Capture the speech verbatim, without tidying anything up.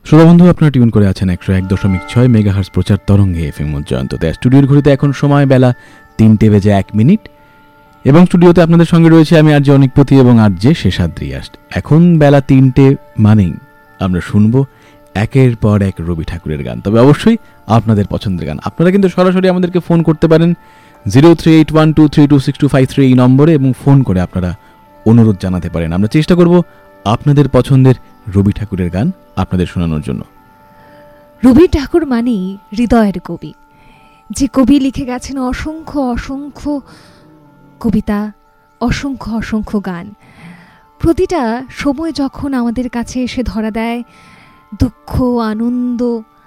শ্রোতাবন্ধু, আপনারা টিউন করে আছেন একশো এক দশমিক ছয় মেগাহার্জ প্রচার তরঙ্গে এফ এম জয়ন্ততে। স্টুডিওর ঘড়িতে এখন সময় বেলা তিনটে বেজে এক মিনিট এবং স্টুডিওতে আপনাদের সঙ্গে রয়েছে আমি আর জে অনিকপতি এবং আর জে শেষাদ্রি। এখন বেলা তিনটে মানেই আমরা শুনবো একের পর এক রবি ঠাকুরের গান, তবে অবশ্যই আপনাদের পছন্দের গান। আপনারা কিন্তু সরাসরি আমাদেরকে ফোন করতে পারেন zero three eight one two three two six two five three এই নম্বরে এবং ফোন করে আপনারা অনুরোধ জানাতে পারেন। আমরা চেষ্টা করব আপনাদের পছন্দের রবি ঠাকুরের গান আপনাদের শোনানোর জন্য। রবি ঠাকুর মানেই হৃদয়ের কবি, যে কবি লিখে গেছেন অসংখ্য অসংখ্য কবিতা, অসংখ্য অসংখ্য গান। প্রতিটা সময় যখন আমাদের কাছে এসে ধরা দেয় দুঃখ, আনন্দ,